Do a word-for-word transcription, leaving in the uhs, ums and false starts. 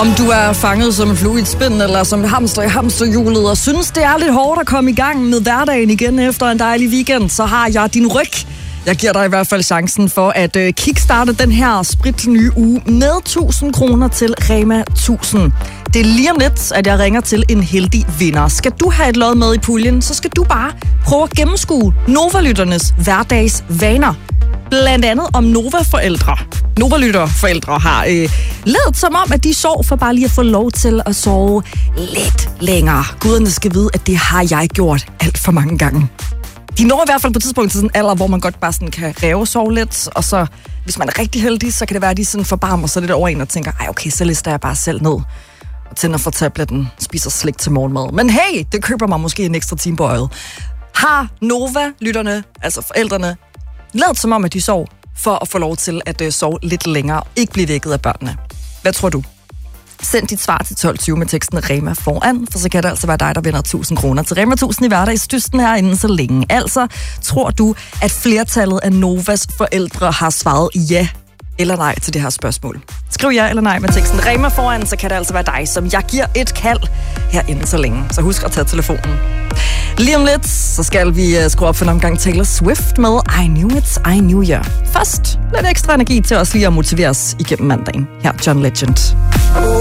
Om du er fanget som en flue i et spind, eller som en hamster i hamsterhjulet, og synes, det er lidt hårdt at komme i gang med hverdagen igen efter en dejlig weekend, så har jeg din ryg. Jeg giver dig i hvert fald chancen for at øh, kickstarte den her spritnye uge med tusind kroner til Rema tusind. Det er lige om lidt, at jeg ringer til en heldig vinder. Skal du have et lod med i puljen, så skal du bare prøve at gennemskue Nova-lytternes hverdagsvaner. Blandt andet om Nova-forældre. Nova-lytterforældre har øh, ladet som om, at de sov for bare lige at få lov til at sove lidt længere. Guderne skal vide, at det har jeg gjort alt for mange gange. De når i hvert fald på et tidspunkt til sådan en alder, hvor man godt bare sådan kan ræve sove lidt, og så, hvis man er rigtig heldig, så kan det være, at de sådan forbarmer sig lidt over en og tænker, ej okay, så lister jeg bare selv ned og tænder for tabletten, spiser slik til morgenmad. Men hey, det køber mig måske en ekstra time på øjet. Har Nova-lytterne, altså forældrene, lavet som om, at de sov for at få lov til at øh, sove lidt længere og ikke blive vækket af børnene? Hvad tror du? Send dit svar til tolv tyve med teksten Rema foran, for så kan det altså være dig, der vinder tusind kroner til Rema tusind i hverdagsdysten herinde så længe. Altså, tror du, at flertallet af Novas forældre har svaret ja eller nej til det her spørgsmål? Skriv ja eller nej med teksten Rema foran, så kan det altså være dig, som jeg giver et kald herinde så længe. Så husk at tage telefonen. Lige om lidt, så skal vi uh, skrue op for en omgang Taylor Swift med I Knew It, I Knew You. Først lidt ekstra energi til os lige at motivere os igennem mandagen. Her John Legend.